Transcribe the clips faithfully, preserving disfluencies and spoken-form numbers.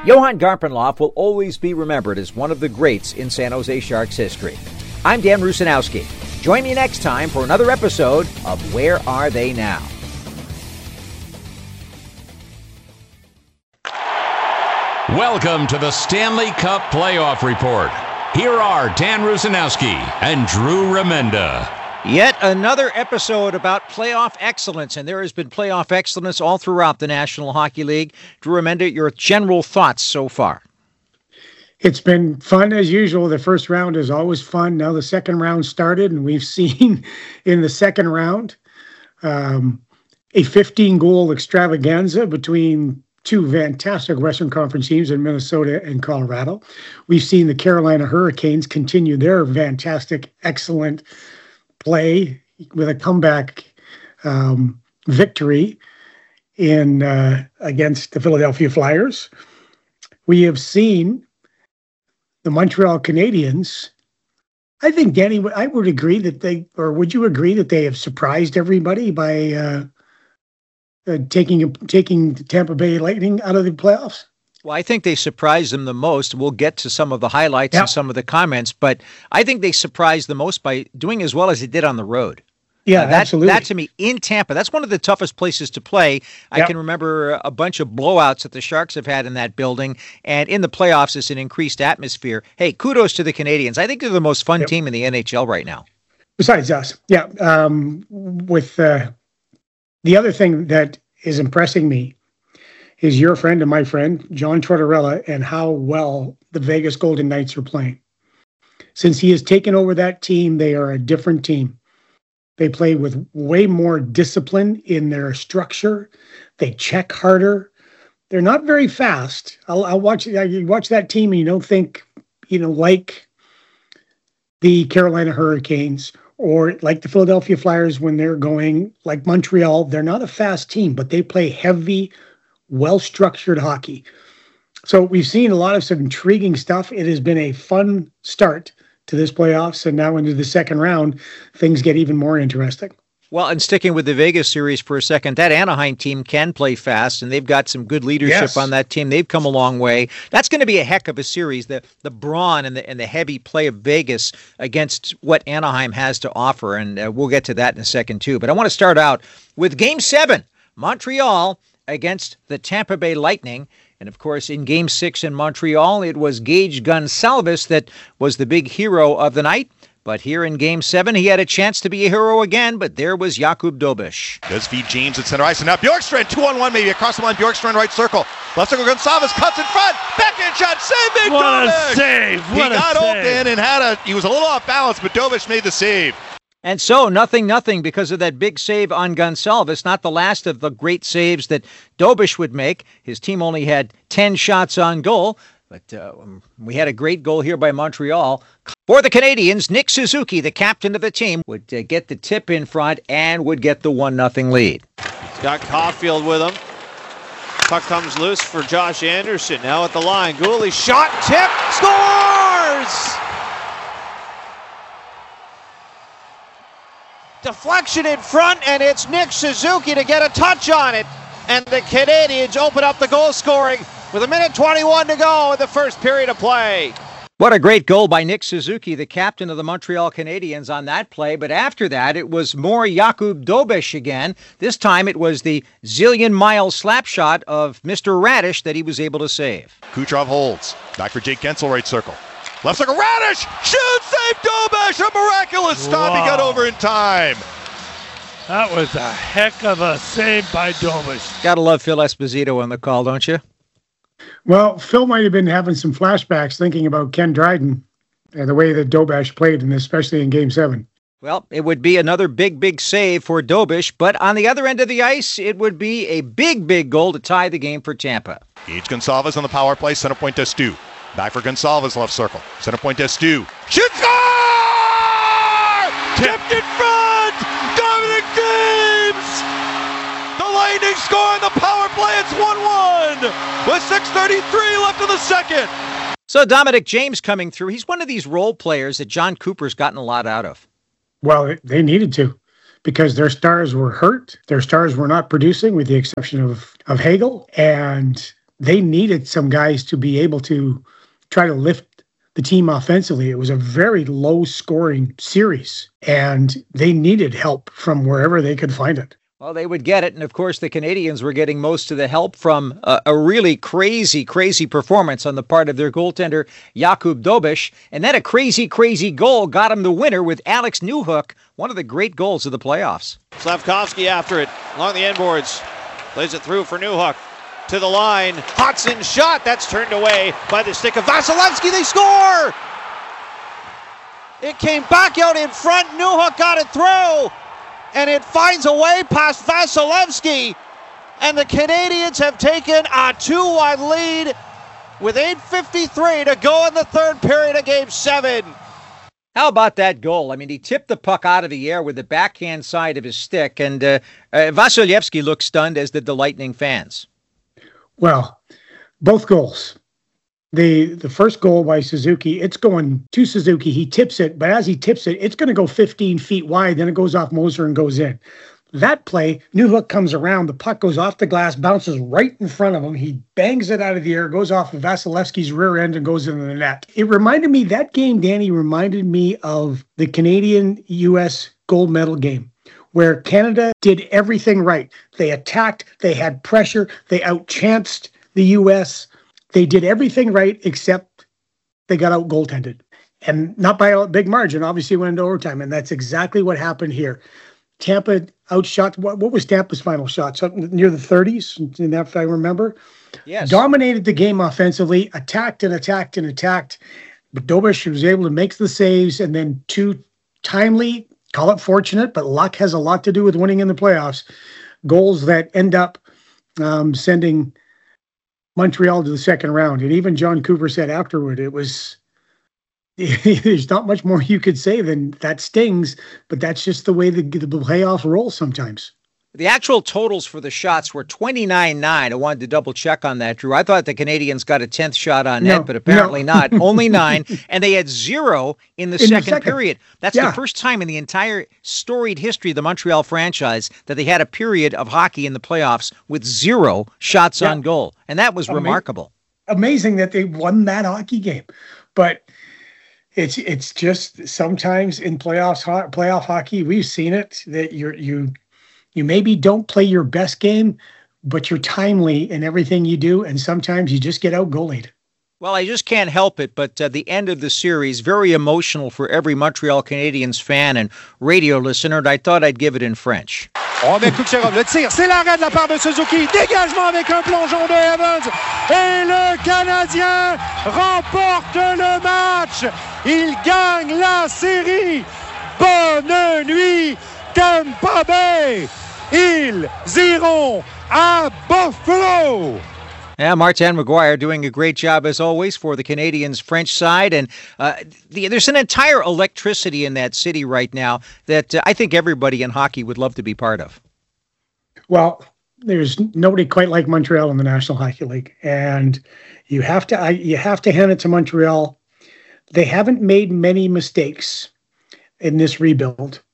Johan Garpenloff will always be remembered as one of the greats in San Jose Sharks history. I'm Dan Rusanowski. Join me next time for another episode of Where Are They Now? Welcome to the Stanley Cup Playoff Report. Here are Dan Rusanowski and Drew Remenda. Yet another episode about playoff excellence, and there has been playoff excellence all throughout the National Hockey League. Drew Remenda, your general thoughts so far? It's been fun as usual. The first round is always fun. Now the second round started, and we've seen in the second round um, a fifteen-goal extravaganza between two fantastic Western Conference teams in Minnesota and Colorado. We've seen the Carolina Hurricanes continue their fantastic, excellent play with a comeback um, victory in uh, against the Philadelphia Flyers. We have seen the Montreal Canadiens. I think, Danny, I would agree that they, or would you agree that they have surprised everybody by uh, uh, taking taking the Tampa Bay Lightning out of the playoffs? Well, I think they surprised them the most. We'll get to some of the highlights yep. and some of the comments, but I think they surprised the most by doing as well as they did on the road. Yeah, uh, that, absolutely. That, to me, in Tampa, that's one of the toughest places to play. I yep. can remember a bunch of blowouts that the Sharks have had in that building, and in the playoffs, it's an increased atmosphere. Hey, kudos to the Canadians. I think they're the most fun yep. team in the N H L right now. Besides us, yeah. Um, with uh, the other thing that is impressing me is your friend and my friend, John Tortorella, and how well the Vegas Golden Knights are playing. Since he has taken over that team, they are a different team. They play with way more discipline in their structure. They check harder. They're not very fast. I'll, I'll watch, I watch that team and you don't think, you know, like the Carolina Hurricanes or like the Philadelphia Flyers when they're going, like Montreal. They're not a fast team, but they play heavy, well-structured hockey. So we've seen a lot of some intriguing stuff. It has been a fun start to this playoffs, and now into the second round, things get even more interesting. Well, and sticking with the Vegas series for a second, that Anaheim team can play fast, and they've got some good leadership yes. on that team. They've come a long way. That's going to be a heck of a series, the the brawn and the and the heavy play of Vegas against what Anaheim has to offer, and uh, we'll get to that in a second, too. But I want to start out with Game seven, Montreal against the Tampa Bay Lightning. And, of course, in Game six in Montreal, it was Gage Gonsalves that was the big hero of the night. But here in Game seven, he had a chance to be a hero again, but there was Jakub Dobeš. Does feed James at center ice, and now Bjorkstrand, two on one maybe, across the line, Bjorkstrand right circle. Left circle, Gonsalves cuts in front, backhand shot, save big What Dobeš! a save! What he a got save. open and had a, he was a little off balance, but Dobeš made the save. And so, nothing, nothing, because of that big save on Gonsalves. Not the last of the great saves that Dobeš would make. His team only had ten shots on goal, but uh, we had a great goal here by Montreal. For the Canadians, Nick Suzuki, the captain of the team, would uh, get the tip in front and would get the one nothing lead. He's got Caulfield with him. Puck comes loose for Josh Anderson. Now at the line. Goalie shot, tip, scores! Deflection in front, and it's Nick Suzuki to get a touch on it. And the Canadians open up the goal scoring with a minute twenty-one to go in the first period of play. What a great goal by Nick Suzuki, the captain of the Montreal Canadiens on that play. But after that, it was more Jakub Dobeš again. This time it was the zillion-mile slap shot of Mister Radish that he was able to save. Kucherov holds. Back for Jake Gensel, right circle. Left circle, Radish! Shoots, save Dobeš! A miraculous stop, Wow. he got over in time. That was a heck of a save by Dobeš. Gotta love Phil Esposito on the call, don't you? Well, Phil might have been having some flashbacks thinking about Ken Dryden and the way that Dobeš played, and especially in Game seven. Well, it would be another big, big save for Dobeš, but on the other end of the ice, it would be a big, big goal to tie the game for Tampa. Gage Gonsalves on the power play, center point to Stu. Back for Gonsalves, left circle. Center point to Stu. Shoot, score! Tipped in front! Dominic James! The Lightning score on the power play. It's one one with six thirty-three left in the second. So Dominic James coming through. He's one of these role players that John Cooper's gotten a lot out of. Well, they needed to, because their stars were hurt. Their stars were not producing, with the exception of, of Hagel. And they needed some guys to be able to try to lift the team offensively. It was a very low-scoring series, and they needed help from wherever they could find it. Well, they would get it, and of course the Canadians were getting most of the help from a, a really crazy, crazy performance on the part of their goaltender, Jakub Dobeš, and then a crazy, crazy goal got him the winner with Alex Newhook, one of the great goals of the playoffs. Slavkovsky after it, along the end boards, plays it through for Newhook. To the line, Hodgson's shot, that's turned away by the stick of Vasilevsky, they score! It came back out in front, Newhook got it through, and it finds a way past Vasilevsky, and the Canadians have taken a two one lead with eight fifty-three to go in the third period of Game seven. How about that goal? I mean, he tipped the puck out of the air with the backhand side of his stick, and uh, uh, Vasilevsky looked stunned, as did the Lightning fans. Well, both goals. The the first goal by Suzuki, it's going to Suzuki. He tips it, but as he tips it, it's going to go fifteen feet wide. Then it goes off Moser and goes in. That play, Newhook comes around. The puck goes off the glass, bounces right in front of him. He bangs it out of the air, goes off of Vasilevsky's rear end and goes into the net. It reminded me, that game, Danny, reminded me of the Canadian-U S gold medal game, where Canada did everything right. They attacked, they had pressure, they outchanced the U S. They did everything right except they got out goaltended. And not by a big margin, obviously went into overtime, and that's exactly what happened here. Tampa outshot, what, what was Tampa's final shot? Something near the thirties, in that, if I remember. Yes. Dominated the game offensively, attacked and attacked and attacked. But Dobeš was able to make the saves, and then two timely, call it fortunate, but luck has a lot to do with winning in the playoffs, goals that end up um, sending Montreal to the second round. And even John Cooper said afterward, it was, there's not much more you could say than that stings, but that's just the way the, the playoffs roll sometimes. The actual totals for the shots were twenty-nine nine. I wanted to double check on that, Drew. I thought the Canadians got a tenth shot on net, no, but apparently no. not. Only nine, and they had zero in the, in second, the second period. That's yeah. the first time in the entire storied history of the Montreal franchise that they had a period of hockey in the playoffs with zero shots yeah. on goal, and that was Ama- remarkable. Amazing that they won that hockey game, but it's it's just sometimes in playoffs playoff hockey we've seen it that you're you. You maybe don't play your best game, but you're timely in everything you do, and sometimes you just get out-goalied. Well, I just can't help it, but uh, the end of the series, very emotional for every Montreal Canadiens fan and radio listener, and I thought I'd give it in French. Oh, mais Kucherov, le tir, c'est l'arrêt de la part de Suzuki, dégagement avec un plongeon de Evans, et le Canadien remporte le match. Il gagne la série. Bonne nuit, Tampa Bay. Ils iront à Buffalo. Yeah, Martin McGuire doing a great job, as always, for the Canadiens' French side. And uh, the, there's an entire electricity in that city right now that uh, I think everybody in hockey would love to be part of. Well, there's nobody quite like Montreal in the National Hockey League. And you have to, I, you have to hand it to Montreal. They haven't made many mistakes in this rebuild.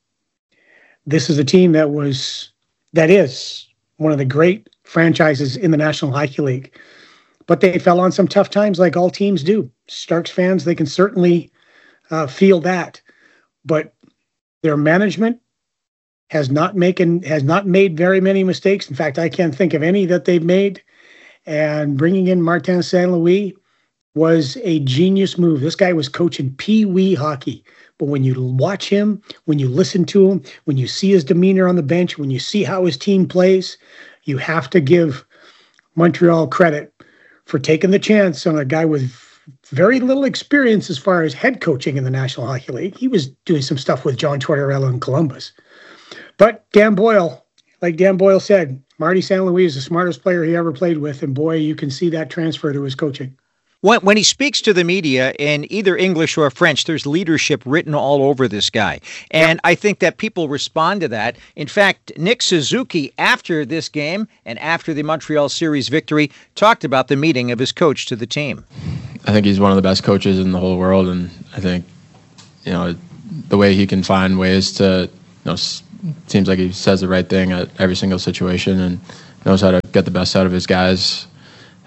This is a team that was, that is one of the great franchises in the National Hockey League, but they fell on some tough times like all teams do. Starks fans, they can certainly uh, feel that, but their management has not making has not made very many mistakes. In fact, I can't think of any that they've made, and bringing in Martin Saint Louis was a genius move. This guy was coaching pee-wee hockey. But when you watch him, when you listen to him, when you see his demeanor on the bench, when you see how his team plays, you have to give Montreal credit for taking the chance on a guy with very little experience as far as head coaching in the National Hockey League. He was doing some stuff with John Tortorella in Columbus. But Dan Boyle, like Dan Boyle said, Marty Saint Louis is the smartest player he ever played with, and boy, you can see that transfer to his coaching. When, when he speaks to the media in either English or French, there's leadership written all over this guy. And yep. I think that people respond to that. In fact, Nick Suzuki, after this game and after the Montreal series victory, talked about the meeting of his coach to the team. I think he's one of the best coaches in the whole world. And I think, you know, the way he can find ways to, you know, seems like he says the right thing at every single situation and knows how to get the best out of his guys.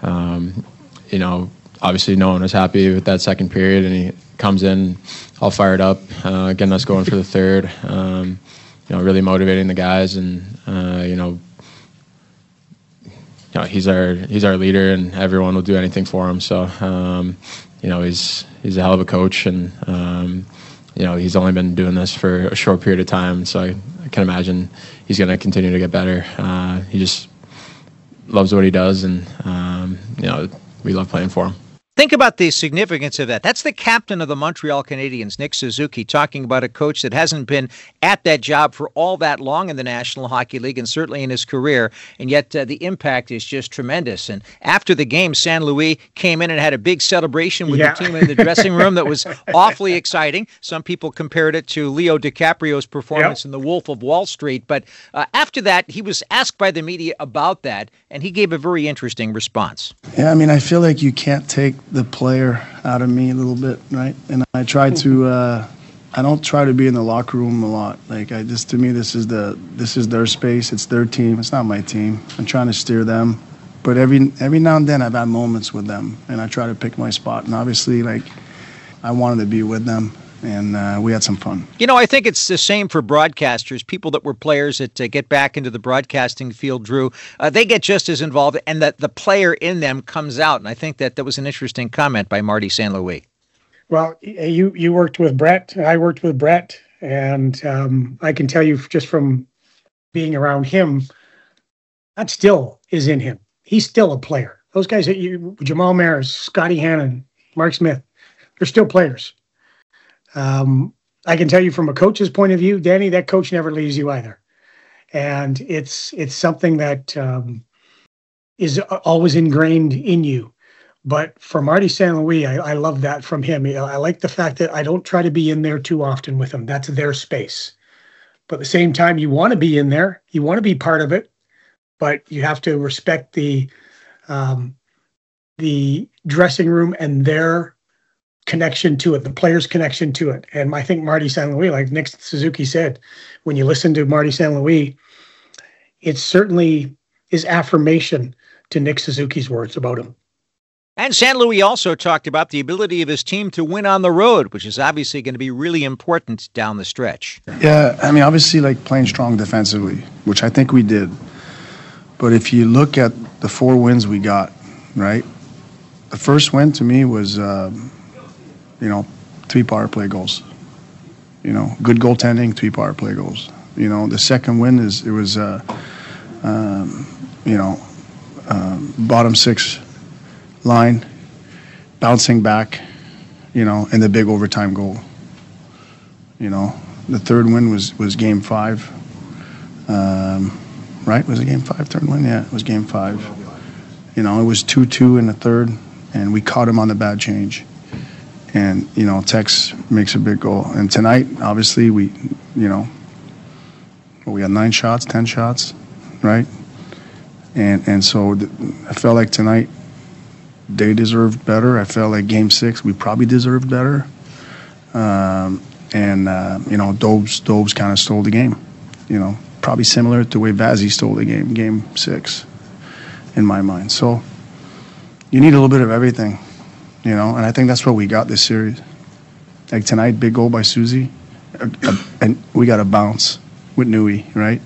um, you know, obviously no one was happy with that second period, and he comes in all fired up, uh, getting us going for the third. Um, you know, really motivating the guys, and uh, you know, you know, he's our he's our leader, and everyone will do anything for him. So, um, you know, he's he's a hell of a coach, and um, you know, he's only been doing this for a short period of time. So I, I can imagine he's going to continue to get better. Uh, he just loves what he does, and um, you know, we love playing for him. Think about the significance of that. That's the captain of the Montreal Canadiens, Nick Suzuki, talking about a coach that hasn't been at that job for all that long in the National Hockey League and certainly in his career, and yet uh, the impact is just tremendous. And after the game, Saint Louis came in and had a big celebration with yeah. the team in the dressing room that was awfully exciting. Some people compared it to Leo DiCaprio's performance yep. in The Wolf of Wall Street. But uh, after that, he was asked by the media about that, and he gave a very interesting response. Yeah, I mean, I feel like you can't take the player out of me a little bit, right? And I try to, uh, I don't try to be in the locker room a lot. Like, I just, to me, this is the, this is their space. It's their team. It's not my team. I'm trying to steer them. But every, every now and then I've had moments with them, and I try to pick my spot. And obviously, like, I wanted to be with them, and uh, we had some fun. You know, I think it's the same for broadcasters, people that were players that uh, get back into the broadcasting field, Drew. Uh, they get just as involved, and that the player in them comes out. And I think that that was an interesting comment by Marty Saint Louis. Well, you you worked with Brett. I worked with Brett, and um, I can tell you just from being around him, that still is in him. He's still a player. Those guys, that you, Jamal Maris, Scotty Hannon, Mark Smith, they're still players. Um, I can tell you from a coach's point of view, Danny, that coach never leaves you either. And it's it's something that um, is always ingrained in you. But for Marty Saint Louis, I, I love that from him. I like the fact that I don't try to be in there too often with him. That's their space. But at the same time, you want to be in there. You want to be part of it. But you have to respect the um, the dressing room and their connection to it, the players' connection to it. And I think Marty Saint Louis, like Nick Suzuki said, when you listen to Marty Saint Louis, it certainly is affirmation to Nick Suzuki's words about him. And Saint Louis also talked about the ability of his team to win on the road, which is obviously going to be really important down the stretch. Yeah, I mean, obviously, like, playing strong defensively, which I think we did. But if you look at the four wins we got, right, the first win to me was, uh, you know, three power play goals. You know, good goaltending, three power play goals. You know, the second win is, it was, uh, um, you know, uh, bottom six line, bouncing back, you know, and the big overtime goal. You know, the third win was, was game five. Um, right? Was it game five, third win? Yeah, it was game five. You know, it was two two in the third, and we caught him on the bad change. And, you know, Tex makes a big goal. And tonight, obviously, we, you know, we had nine shots, ten shots, right? And and so th- I felt like tonight they deserved better. I felt like game six we probably deserved better. Um, and, uh, you know, Dobes, Dobes kind of stole the game, you know, probably similar to the way Vazzy stole the game, game six, in my mind. So you need a little bit of everything, you know, and I think that's what we got this series. Like tonight, big goal by Susie, uh, uh, and we got a bounce with Nui, right?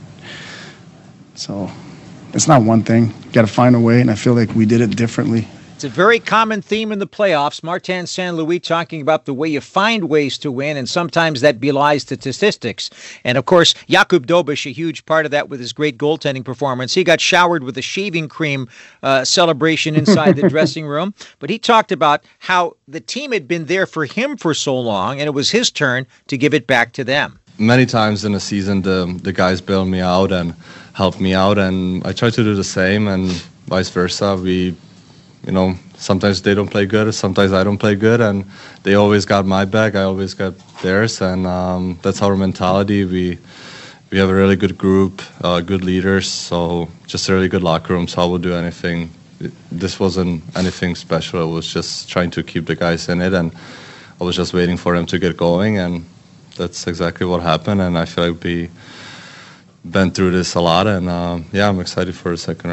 So it's not one thing. You got to find a way, and I feel like we did it differently. It's a very common theme in the playoffs. Martin Saint Louis talking about the way you find ways to win, and sometimes that belies the statistics. And, of course, Jakub Dobeš, a huge part of that with his great goaltending performance. He got showered with a shaving cream uh, celebration inside the dressing room. But he talked about how the team had been there for him for so long, and it was his turn to give it back to them. Many times in the season, the the guys bailed me out and helped me out, and I try to do the same, and vice versa. We... You know, sometimes they don't play good, sometimes I don't play good, and they always got my back, I always got theirs, and um, that's our mentality. We we have a really good group, uh, good leaders, so just a really good locker room, so I will do anything. It, this wasn't anything special, it was just trying to keep the guys in it, and I was just waiting for them to get going, and that's exactly what happened, and I feel like we been through this a lot, and uh, yeah, I'm excited for the second round.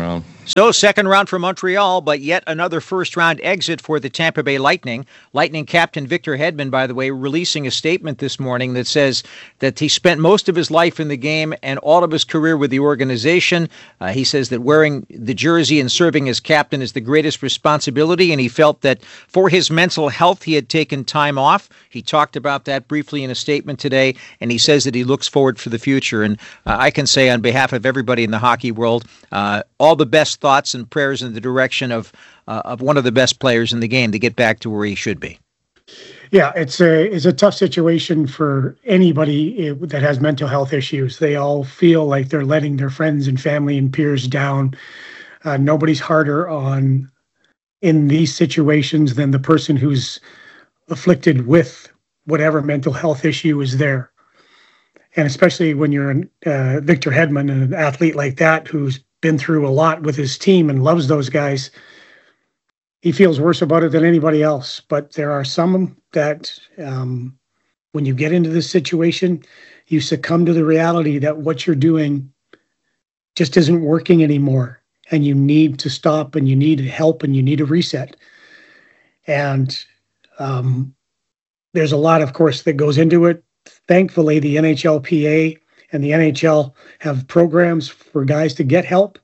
So, second round for Montreal, but yet another first-round exit for the Tampa Bay Lightning. Lightning captain Victor Hedman, by the way, releasing a statement this morning that says that he spent most of his life in the game and all of his career with the organization. Uh, he says that wearing the jersey and serving as captain is the greatest responsibility, and he felt that for his mental health, he had taken time off. He talked about that briefly in a statement today, and he says that he looks forward for the future. And uh, I can say on behalf of everybody in the hockey world, uh, all the best thoughts and prayers in the direction of uh, of one of the best players in the game to get back to where he should be. Yeah, it's a it's a tough situation for anybody that has mental health issues. They all feel like they're letting their friends and family and peers down. Uh, nobody's harder on in these situations than the person who's afflicted with whatever mental health issue is there. And especially when you're uh, Victor Hedman, an athlete like that who's been through a lot with his team and loves those guys, he feels worse about it than anybody else. But there are some that um, when you get into this situation, you succumb to the reality that what you're doing just isn't working anymore. And you need to stop and you need help and you need a reset. And um, there's a lot, of course, that goes into it. Thankfully, the N H L P A and the N H L have programs for guys to get help.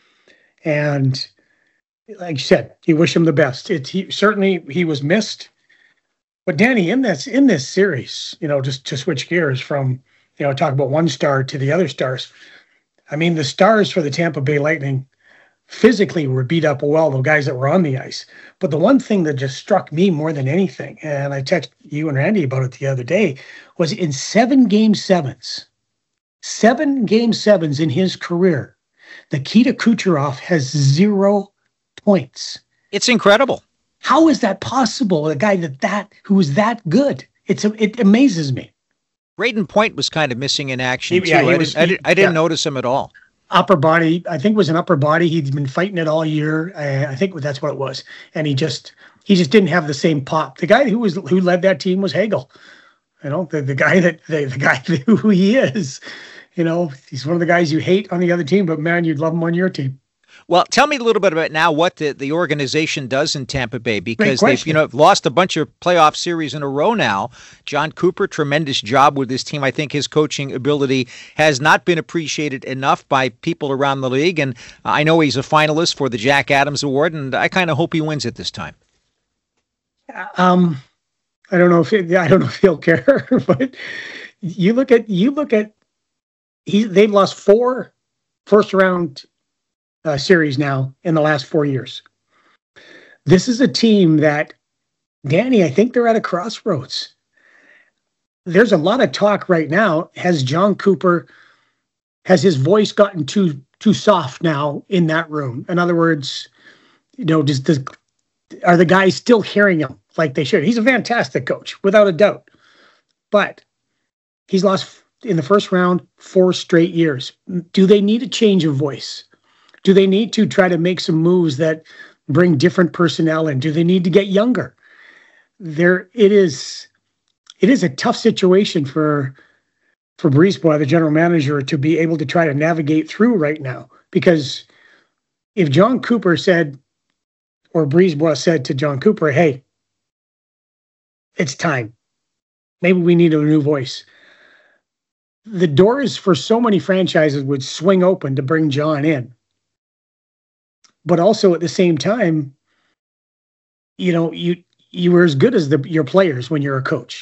And like you said, you wish him the best. It's he, certainly he was missed. But Danny, in this in this series, you know, just to switch gears from, you know, talk about one star to the other stars. I mean, the stars for the Tampa Bay Lightning physically were beat up well, the guys that were on the ice. But the one thing that just struck me more than anything, and I texted you and Randy about it the other day, was in seven game sevens, seven game sevens in his career, Nikita Kucherov has zero points. It's incredible. How is that possible? A guy that that who is that good? It's it amazes me. Braden Point was kind of missing in action He- too. yeah, he I, was- didn't, I, didn't, I didn't yeah. notice him at all. Upper body, I think it was an upper body. He'd been fighting it all year. I, I think that's what it was. And he just he just didn't have the same pop. The guy who was who led that team was Hagel. You know, the, the guy that the, the guy who he is. You know, he's one of the guys you hate on the other team, but man, you'd love him on your team. Well, tell me a little bit about now what the, the organization does in Tampa Bay, because they've, question. you know, lost a bunch of playoff series in a row now. John Cooper, tremendous job with his team. I think his coaching ability has not been appreciated enough by people around the league, and I know he's a finalist for the Jack Adams Award, and I kind of hope he wins it this time. Um, I don't know if it, I don't know if he'll care, but you look at you look at he they've lost four first round uh, series now in the last four years. This is a team that, Danny, I think they're at a crossroads. There's a lot of talk right now. Has John Cooper, has his voice gotten too too soft now in that room? In other words, you know, does, does are the guys still hearing him like they should? He's a fantastic coach, without a doubt. But he's lost in the first round four straight years. Do they need a change of voice? Do they need to try to make some moves that bring different personnel in? Do they need to get younger? There, it is. It is a tough situation for for Brisebois, the general manager, to be able to try to navigate through right now. Because if John Cooper said, or Brisebois said to John Cooper, "Hey, it's time. Maybe we need a new voice," the doors for so many franchises would swing open to bring John in. But also at the same time, you know, you you were as good as the, your players when you're a coach.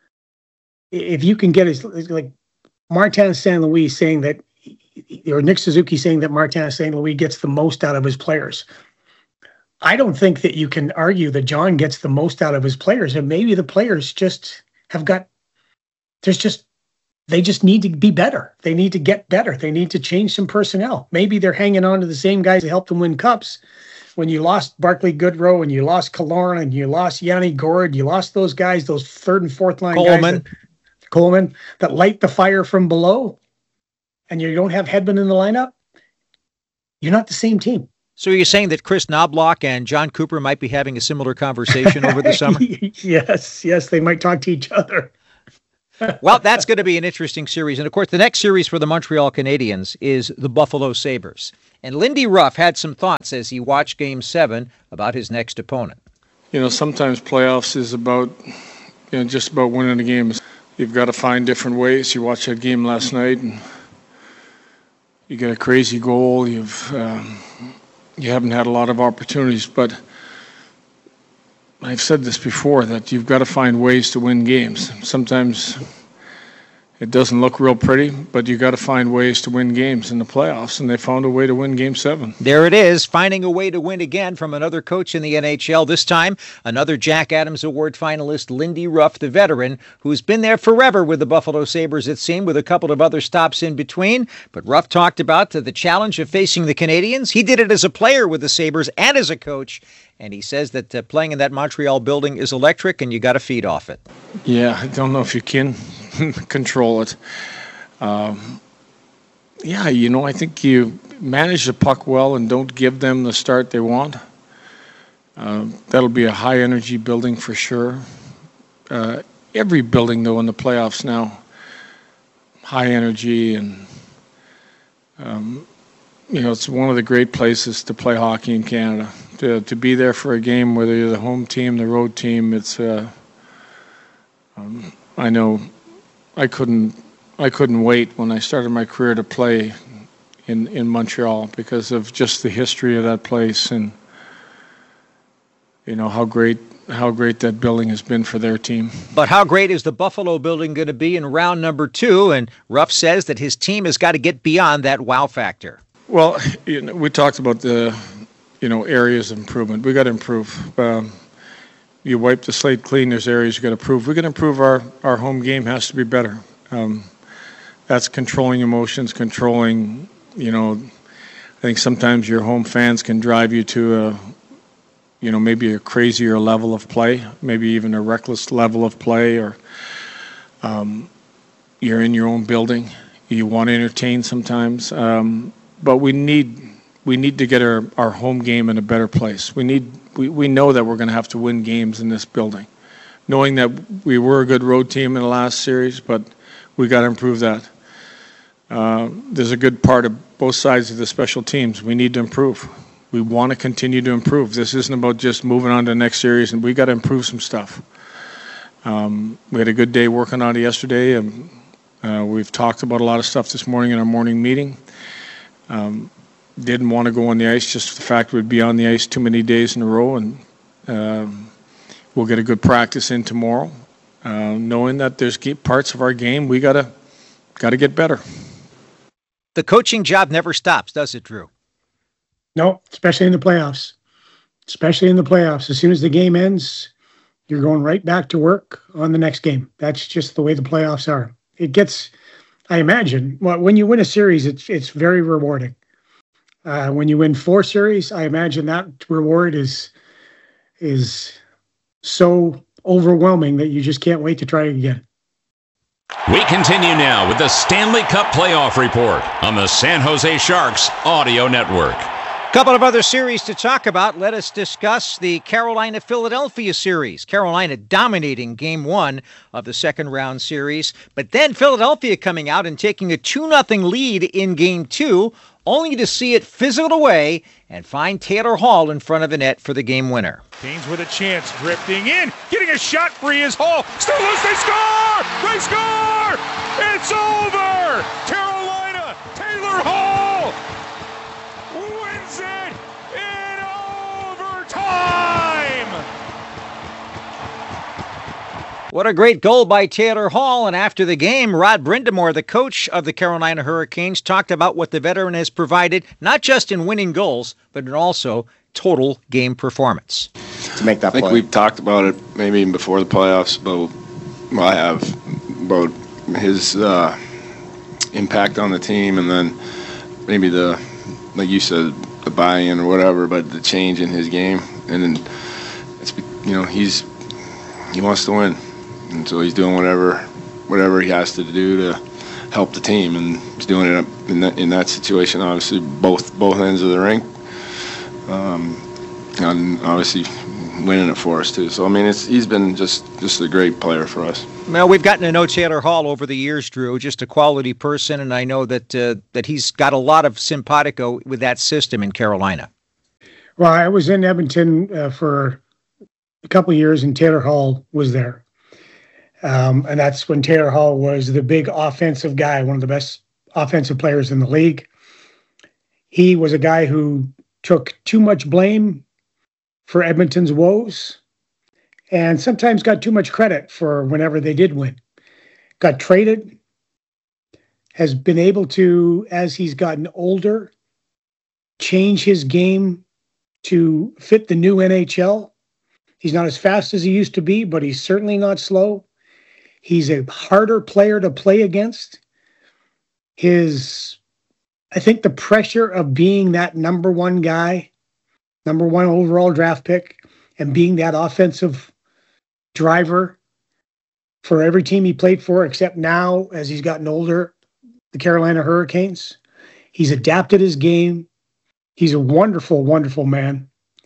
If you can get as like Martin Saint Louis saying that, or Nick Suzuki saying that Martin Saint Louis gets the most out of his players. I don't think that you can argue that John gets the most out of his players, and maybe the players just have got. There's just they just need to be better. They need to get better. They need to change some personnel. Maybe they're hanging on to the same guys that helped them win cups. When you lost Barclay Goodrow and you lost Killorn and you lost Yanni Gourde, you lost those guys, those third and fourth line Coleman. guys. That, Coleman, that light the fire from below, and you don't have Hedman in the lineup, you're not the same team. So you're saying that Chris Knobloch and John Cooper might be having a similar conversation over the summer? Yes, yes, they might talk to each other. Well, that's going to be an interesting series. And, of course, the next series for the Montreal Canadiens is the Buffalo Sabres. And Lindy Ruff had some thoughts as he watched Game seven about his next opponent. You know, sometimes playoffs is about, you know, just about winning the games. You've got to find different ways. You watched that game last night, and you get a crazy goal. You've um, you haven't had a lot of opportunities, but I've said this before, that you've got to find ways to win games. Sometimes it doesn't look real pretty, but you've got to find ways to win games in the playoffs, and they found a way to win Game seven. There it is, finding a way to win again from another coach in the N H L. This time, another Jack Adams Award finalist, Lindy Ruff, the veteran, who's been there forever with the Buffalo Sabres, it seemed, with a couple of other stops in between. But Ruff talked about the challenge of facing the Canadiens. He did it as a player with the Sabres and as a coach. And he says that uh, playing in that Montreal building is electric, and you got to feed off it. Yeah, I don't know if you can control it. Um, yeah, you know, I think you manage the puck well and don't give them the start they want. Uh, that'll be a high-energy building for sure. Uh, every building, though, in the playoffs now, high energy, and um, you know, it's one of the great places to play hockey in Canada. To, to be there for a game, whether you're the home team, the road team, it's. Uh, um, I know, I couldn't, I couldn't wait when I started my career to play in in Montreal because of just the history of that place, and you know how great how great that building has been for their team. But how great is the Buffalo building going to be in round number two? And Ruff says that his team has got to get beyond that wow factor. Well, you know, we talked about the. You know, areas of improvement. We got to improve. Um, you wipe the slate clean. There's areas you got to improve. We got to improve. Our our home game has to be better. Um, that's controlling emotions, controlling. You know, I think sometimes your home fans can drive you to a, you know, maybe a crazier level of play, maybe even a reckless level of play, or um, you're in your own building. You want to entertain sometimes, um, but we need. We need to get our, our home game in a better place. We need we, we know that we're going to have to win games in this building. Knowing that we were a good road team in the last series, but we got to improve that. Uh, there's a good part of both sides of the special teams. We need to improve. We want to continue to improve. This isn't about just moving on to the next series, and we got to improve some stuff. Um, we had a good day working on it yesterday, and uh, we've talked about a lot of stuff this morning in our morning meeting. Um, Didn't want to go on the ice, just the fact we'd be on the ice too many days in a row, and um, we'll get a good practice in tomorrow, uh, knowing that there's parts of our game we gotta gotta get better. The coaching job never stops, does it, Drew? No, especially in the playoffs. Especially in the playoffs. As soon as the game ends, you're going right back to work on the next game. That's just the way the playoffs are. It gets, I imagine, well, when you win a series, it's it's very rewarding. Uh, when you win four series, I imagine that reward is is so overwhelming that you just can't wait to try it again. We continue now with the Stanley Cup Playoff Report on the San Jose Sharks Audio Network. Couple of other series to talk about. Let us discuss the Carolina-Philadelphia series. Carolina dominating game one of the second round series, but then Philadelphia coming out and taking a two nothing lead in game two, only to see it fizzle away and find Taylor Hall in front of the net for the game winner. Canes with a chance, drifting in, getting a shot free is Hall. Still loose, they score! They score! It's over! Carolina, Taylor Hall wins it in overtime! What a great goal by Taylor Hall. And after the game, Rod Brind'Amour, the coach of the Carolina Hurricanes, talked about what the veteran has provided, not just in winning goals, but in also total game performance. To make that I think play. we've talked about it maybe even before the playoffs, but well, I have, about his uh, impact on the team, and then maybe the, like you said, the buy-in or whatever, but the change in his game. And then, it's, you know, he's he wants to win. And so he's doing whatever whatever he has to do to help the team, and he's doing it in that, in that situation, obviously, both both ends of the rink, um, and obviously winning it for us, too. So, I mean, it's he's been just, just a great player for us. Well, we've gotten to know Taylor Hall over the years, Drew, just a quality person, and I know that uh, that he's got a lot of simpatico with that system in Carolina. Well, I was in Edmonton uh, for a couple of years, and Taylor Hall was there. Um, and that's when Taylor Hall was the big offensive guy, one of the best offensive players in the league. He was a guy who took too much blame for Edmonton's woes and sometimes got too much credit for whenever they did win. Got traded, has been able to, as he's gotten older, change his game to fit the new N H L. He's not as fast as he used to be, but he's certainly not slow. He's a harder player to play against. His, I think the pressure of being that number one guy, number one overall draft pick, and being that offensive driver for every team he played for, except now, as he's gotten older, the Carolina Hurricanes. He's adapted his game. He's a wonderful, wonderful man.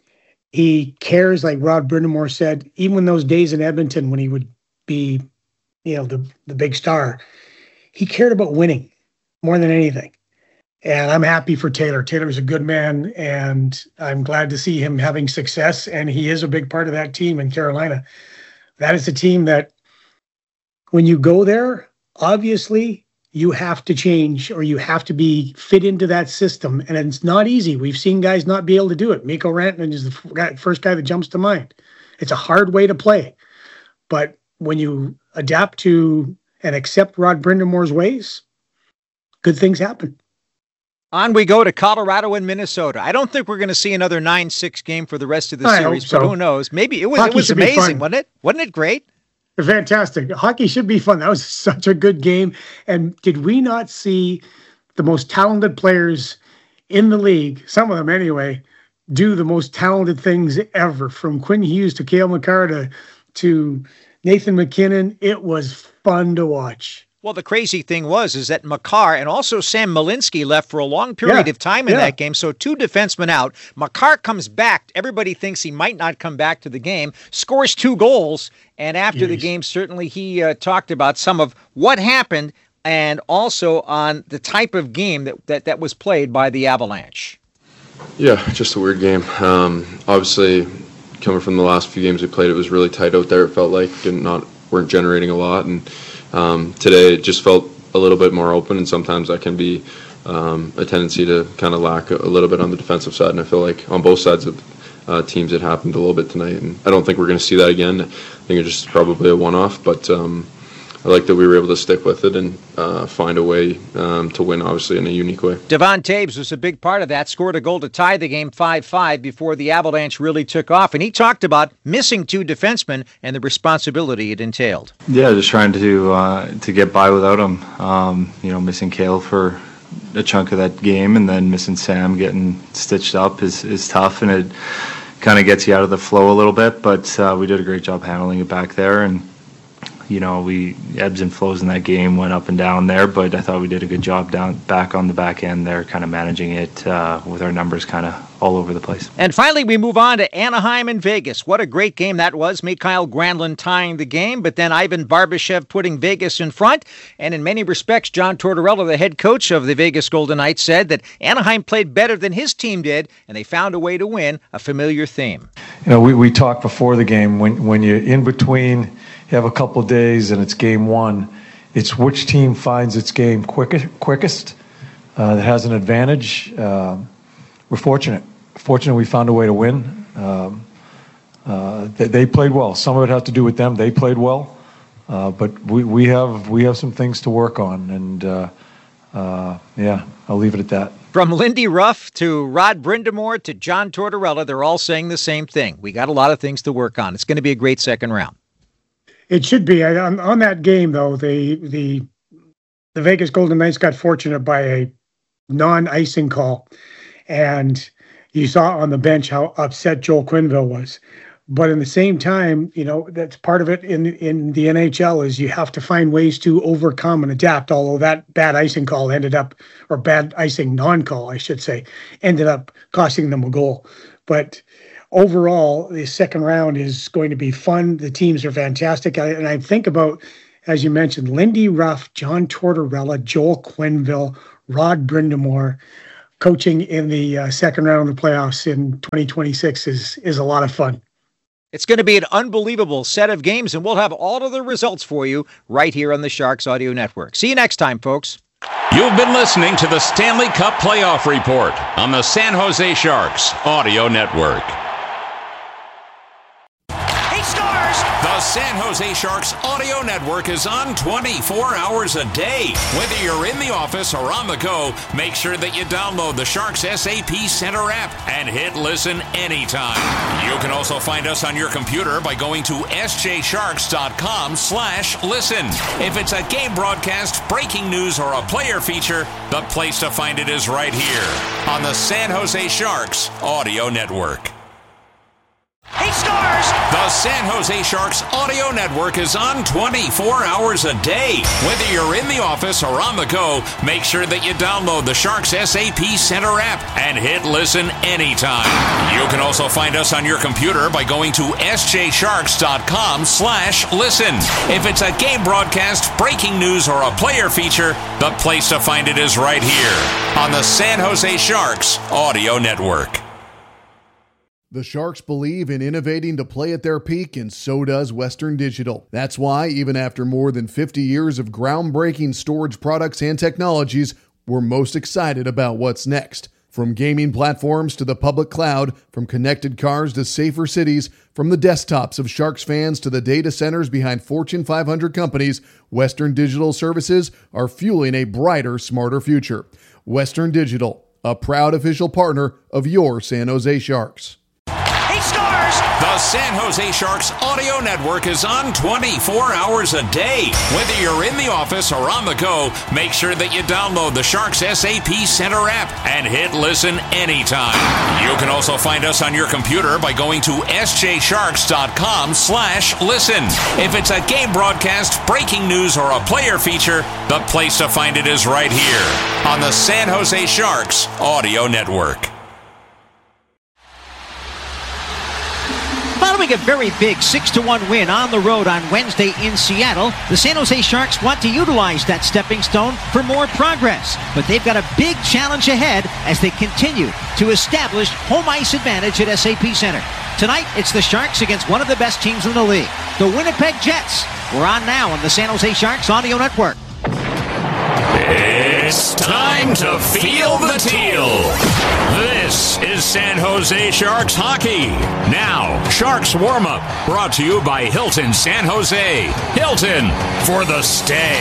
He cares, like Rod Brind'Amour said, even in those days in Edmonton when he would be, you know, the, the big star, he cared about winning more than anything. And I'm happy for Taylor. Taylor's a good man, and I'm glad to see him having success, and he is a big part of that team in Carolina. That is a team that when you go there, obviously you have to change or you have to be fit into that system, and it's not easy. We've seen guys not be able to do it. Mikko Rantanen is the first guy that jumps to mind. It's a hard way to play. But when you adapt to and accept Rod Brind'Amour's ways, good things happen. On we go to Colorado and Minnesota. I don't think we're going to see another nine six game for the rest of the I series, hope so. but who knows? Maybe it was Hockey it was should be amazing, fun. wasn't it? Wasn't it great? Fantastic. Hockey should be fun. That was such a good game. And did we not see the most talented players in the league, some of them anyway, do the most talented things ever, from Quinn Hughes to Cale Makar to, to Nathan McKinnon? It was fun to watch. Well, the crazy thing was is that Makar and also Sam Malinsky left for a long period Yeah, of time in yeah. that game. So two defensemen out. Makar comes back. Everybody thinks he might not come back to the game. Scores two goals. And after the Jeez. game, certainly he uh, talked about some of what happened and also on the type of game that, that, that was played by the Avalanche. Yeah, just a weird game. Um, obviously, coming from the last few games we played, it was really tight out there. It felt like didn't not weren't generating a lot, and um, today it just felt a little bit more open. And sometimes that can be um, a tendency to kind of lack a, a little bit on the defensive side. And I feel like on both sides of uh, teams, it happened a little bit tonight. And I don't think we're going to see that again. I think it's just probably a one-off, but. Um, I like that we were able to stick with it and uh, find a way um, to win, obviously, in a unique way. Devon Toews was a big part of that, scored a goal to tie the game five five before the Avalanche really took off. And he talked about missing two defensemen and the responsibility it entailed. Yeah, just trying to uh, to get by without him. Um, you know, missing Cale for a chunk of that game, and then missing Sam getting stitched up is, is tough, and it kind of gets you out of the flow a little bit. But uh, we did a great job handling it back there, and you know, we ebbs and flows in that game, went up and down there, but I thought we did a good job down back on the back end there, kind of managing it uh, with our numbers kind of all over the place. And finally, we move on to Anaheim and Vegas. What a great game that was. Mikhail Granlund tying the game, but then Ivan Barbashev putting Vegas in front. And in many respects, John Tortorella, the head coach of the Vegas Golden Knights, said that Anaheim played better than his team did, and they found a way to win, a familiar theme. You know, we, we talked before the game, when, when you're in between, you have a couple of days and it's game one, it's which team finds its game quickest, quickest uh, that has an advantage. Uh, we're fortunate. Fortunate we found a way to win. Um, uh, they, they played well. Some of it has to do with them. They played well. Uh, but we, we have we have some things to work on. And, uh, uh, yeah, I'll leave it at that. From Lindy Ruff to Rod Brind'Amour to John Tortorella, they're all saying the same thing. We got a lot of things to work on. It's going to be a great second round. It should be. I, on, on that game, though, the the the Vegas Golden Knights got fortunate by a non-icing call, and you saw on the bench how upset Joel Quenneville was. But in the same time, you know, that's part of it in in the N H L is you have to find ways to overcome and adapt. Although that bad icing call ended up, or bad icing non-call, I should say, ended up costing them a goal. But overall, the second round is going to be fun. The teams are fantastic. I, and I think about as you mentioned, Lindy Ruff, John Tortorella, Joel Quenneville, Rod Brindamore, coaching in the uh, second round of the playoffs in twenty twenty-six is is a lot of fun. It's going to be an unbelievable set of games, and we'll have all of the results for you right here on the Sharks Audio Network. See you next time, folks. You've been listening to the Stanley Cup Playoff Report on the San Jose Sharks Audio Network. The San Jose Sharks Audio Network is on twenty-four hours a day. Whether you're in the office or on the go, make sure that you download the Sharks S A P Center app and hit listen anytime. You can also find us on your computer by going to s j sharks dot com slash listen. If it's a game broadcast, breaking news, or a player feature, the place to find it is right here on the San Jose Sharks Audio Network. He scores! The San Jose Sharks Audio Network is on twenty-four hours a day. Whether you're in the office or on the go, make sure that you download the Sharks S A P Center app and hit listen anytime. You can also find us on your computer by going to s j sharks dot com slash listen. If it's a game broadcast, breaking news, or a player feature, the place to find it is right here on the San Jose Sharks Audio Network. The Sharks believe in innovating to play at their peak, and so does Western Digital. That's why, even after more than fifty years of groundbreaking storage products and technologies, we're most excited about what's next. From gaming platforms to the public cloud, from connected cars to safer cities, from the desktops of Sharks fans to the data centers behind Fortune five hundred companies, Western Digital services are fueling a brighter, smarter future. Western Digital, a proud official partner of your San Jose Sharks. The San Jose Sharks Audio Network is on twenty-four hours a day. Whether you're in the office or on the go, make sure that you download the Sharks S A P Center app and hit listen anytime. You can also find us on your computer by going to s j sharks dot com slash listen. If it's a game broadcast, breaking news, or a player feature, the place to find it is right here on the San Jose Sharks Audio Network. Following a very big six to one win on the road on Wednesday in Seattle, the San Jose Sharks want to utilize that stepping stone for more progress. But they've got a big challenge ahead as they continue to establish home ice advantage at S A P Center. Tonight, it's the Sharks against one of the best teams in the league, the Winnipeg Jets. We're on now on the San Jose Sharks Audio Network. It's time to feel the teal. This is San Jose Sharks hockey. Now, Sharks warm-up, brought to you by Hilton San Jose. Hilton for the stay.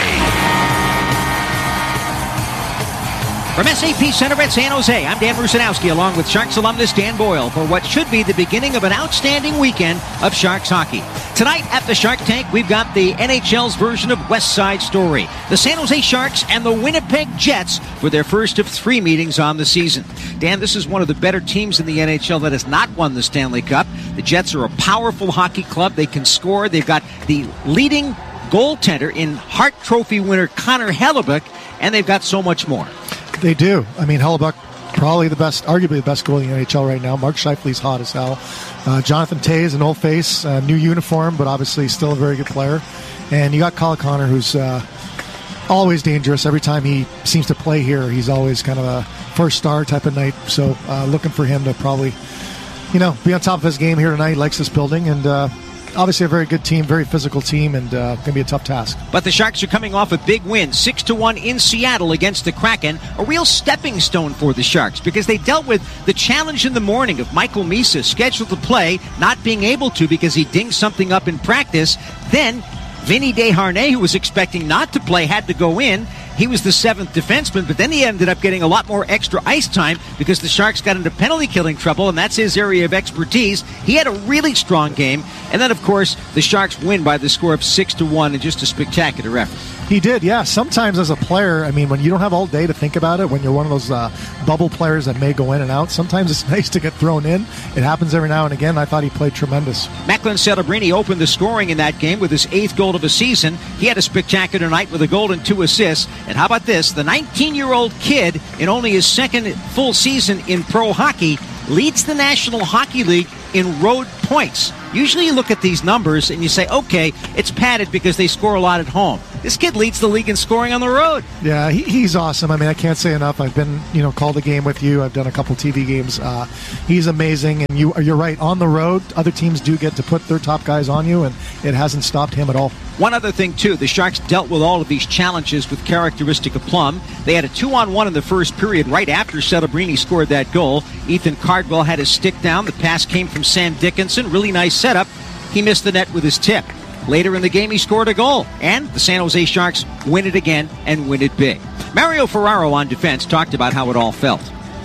From S A P Center at San Jose, I'm Dan Rusanowski, along with Sharks alumnus Dan Boyle, for what should be the beginning of an outstanding weekend of Sharks hockey. Tonight at the Shark Tank, we've got the N H L's version of West Side Story. The San Jose Sharks and the Winnipeg Jets for their first of three meetings on the season. Dan, this is one of the better teams in the N H L that has not won the Stanley Cup. The Jets are a powerful hockey club. They can score. They've got the leading goaltender in Hart Trophy winner Connor Hellebuyck, and they've got so much more. They do. I mean, Hellebuyck, probably the best, arguably the best goalie in the N H L right now. Mark Scheifele's hot as hell. Uh, Jonathan Toews, an old face, uh, new uniform, but obviously still a very good player. And you got Kyle Connor, who's uh, always dangerous. Every time he seems to play here, he's always kind of a first star type of night. So uh, looking for him to probably, you know, be on top of his game here tonight. He likes this building, and uh, obviously a very good team, very physical team, and uh, going to be a tough task. But the Sharks are coming off a big win, six to one in Seattle against the Kraken, a real stepping stone for the Sharks because they dealt with the challenge in the morning of Michael Misa scheduled to play, not being able to because he dinged something up in practice. Then Vinny Desharnais, who was expecting not to play, had to go in. He was the seventh defenseman, but then he ended up getting a lot more extra ice time because the Sharks got into penalty-killing trouble, and that's his area of expertise. He had a really strong game. And then, of course, the Sharks win by the score of six to one in just a spectacular effort. He did, yeah. Sometimes as a player, I mean, when you don't have all day to think about it, when you're one of those uh, bubble players that may go in and out, sometimes it's nice to get thrown in. It happens every now and again. I thought he played tremendous. Macklin Celebrini opened the scoring in that game with his eighth goal of the season. He had a spectacular night with a goal and two assists. And how about this? The nineteen-year-old kid, in only his second full season in pro hockey, leads the National Hockey League in road points. Usually you look at these numbers and you say, okay, it's padded because they score a lot at home. This kid leads the league in scoring on the road. Yeah, he, he's awesome. I mean, I can't say enough. I've been, you know, called a game with you. I've done a couple T V games. Uh, he's amazing. And you, you're right. On the road, other teams do get to put their top guys on you, and it hasn't stopped him at all. One other thing, too, the Sharks dealt with all of these challenges with characteristic aplomb. They had a two-on-one in the first period right after Celebrini scored that goal. Ethan Cardwell had his stick down. The pass came from Sam Dickinson. Really nice setup. He missed the net with his tip. Later in the game, he scored a goal. And the San Jose Sharks win it again and win it big. Mario Ferraro on defense talked about how it all felt.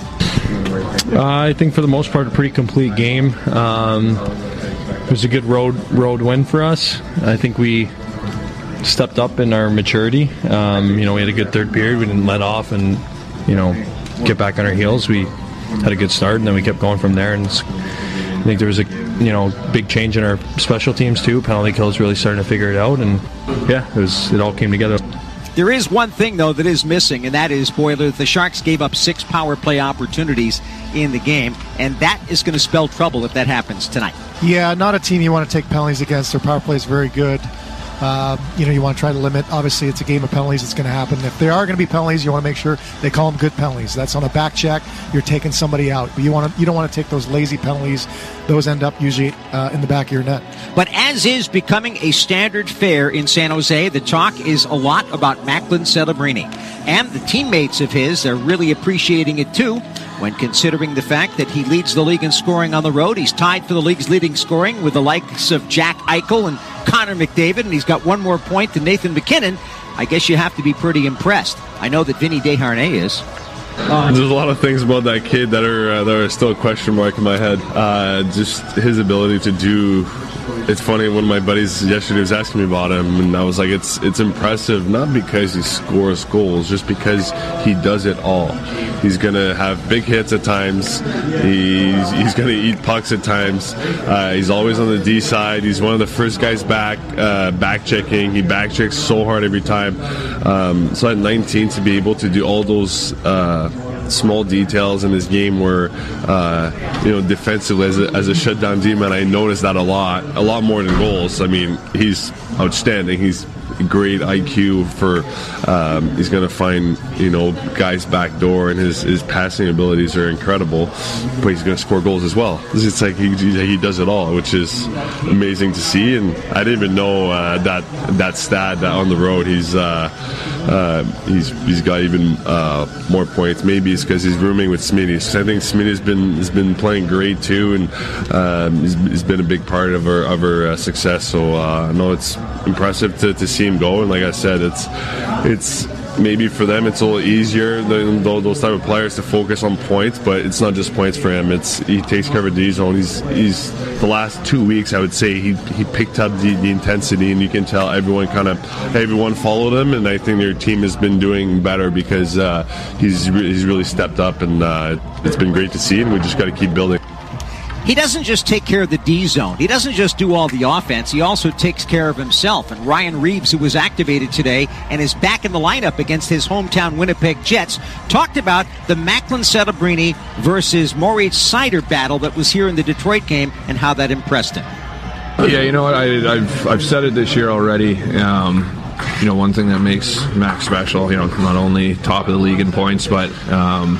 Uh, I think for the most part, a pretty complete game. Um, it was a good road road win for us. I think we stepped up in our maturity. Um, you know, we had a good third period. We didn't let off and, you know, get back on our heels. We had a good start, and then we kept going from there. And it's, I think there was a, you know, big change in our special teams too. Penalty kills really starting to figure it out, and yeah, it was it all came together. There is one thing, though, that is missing, and that is, Boiler, the Sharks gave up six power play opportunities in the game, and that is going to spell trouble if that happens tonight. Yeah, not a team you want to take penalties against. Their power play is very good. Uh, you know, you want to try to limit. Obviously, it's a game of penalties. It's going to happen. If there are going to be penalties, you want to make sure they call them good penalties. That's on a back check. You're taking somebody out. But you want to, you don't want to take those lazy penalties. Those end up usually uh, in the back of your net. But as is becoming a standard fare in San Jose, the talk is a lot about Macklin Celebrini. And the teammates of his are really appreciating it too, when considering the fact that he leads the league in scoring on the road. He's tied for the league's leading scoring with the likes of Jack Eichel and Connor McDavid, and he's got one more point than Nathan MacKinnon. I guess you have to be pretty impressed. I know that Vinny Desharnais is. There's a lot of things about that kid that are uh, that are still a question mark in my head. Uh, just his ability to do. It's funny, one of my buddies yesterday was asking me about him, and I was like, it's it's impressive, not because he scores goals, just because he does it all. He's going to have big hits at times. He's, he's going to eat pucks at times. Uh, he's always on the D side. He's one of the first guys back, uh, back checking. He back checks so hard every time. Um, so at nineteen, to be able to do all those uh, small details in his game where, uh, you know, defensively as a, as a shutdown D-man, I noticed that a lot, a lot more than goals. I mean, he's outstanding. He's great I Q for, um, he's going to find, you know, guys back door, and his, his passing abilities are incredible, but he's going to score goals as well. It's like he, he does it all, which is amazing to see. And I didn't even know uh, that that stat that on the road he's uh, uh, he's he's got even uh, more points. Maybe it's because he's rooming with Smitty. So I think Smitty's been has been playing great too, and um, he's, he's been a big part of our of our uh, success. So uh, no, it's impressive to, to see him go. And like I said, it's it's maybe for them it's a little easier than those type of players to focus on points, but it's not just points for him. It's he takes care of a D zone. He's he's the last two weeks I would say he he picked up the, the intensity, and you can tell everyone kind of everyone followed him, and I think their team has been doing better because uh, he's re- he's really stepped up, and uh, it's been great to see, and we just got to keep building. He doesn't just take care of the D zone. He doesn't just do all the offense. He also takes care of himself. And Ryan Reeves, who was activated today and is back in the lineup against his hometown Winnipeg Jets, talked about the Macklin Celebrini versus Moritz Seider battle that was here in the Detroit game and how that impressed him. Yeah, you know what? I, I've I've said it this year already. Um, you know, one thing that makes Mac special, you know, not only top of the league in points, but um,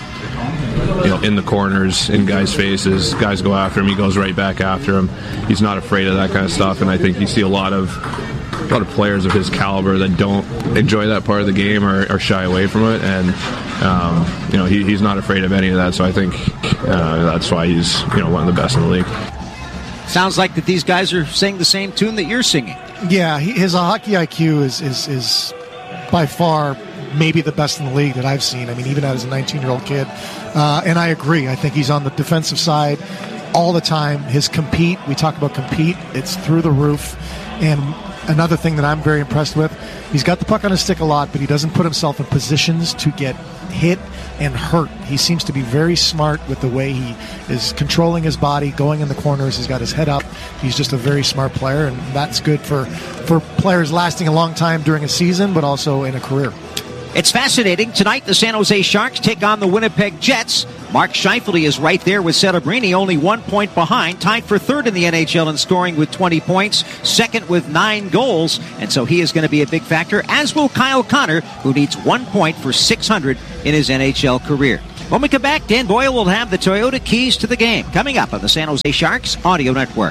you know, in the corners, in guys' faces, guys go after him, he goes right back after him. He's not afraid of that kind of stuff, and I think you see a lot of a lot of players of his caliber that don't enjoy that part of the game or, or shy away from it, and um, you know, he, he's not afraid of any of that. So I think uh, that's why he's, you know, one of the best in the league. Sounds like that these guys are singing the same tune that you're singing. Yeah, he, his hockey I Q is is is by far maybe the best in the league that I've seen. I mean, even as a nineteen-year-old kid. Uh, and I agree. I think he's on the defensive side all the time. His compete, we talk about compete, it's through the roof. And another thing that I'm very impressed with, he's got the puck on his stick a lot, but he doesn't put himself in positions to get hit and hurt. He seems to be very smart with the way he is controlling his body, going in the corners. He's got his head up. He's just a very smart player, and that's good for, for players lasting a long time during a season, but also in a career. It's fascinating. Tonight, the San Jose Sharks take on the Winnipeg Jets. Mark Scheifele is right there with Celebrini, only one point behind, tied for third in the N H L in scoring with twenty points, second with nine goals, and so he is going to be a big factor, as will Kyle Connor, who needs one point for six hundred in his N H L career. When we come back, Dan Boyle will have the Toyota keys to the game, coming up on the San Jose Sharks Audio Network.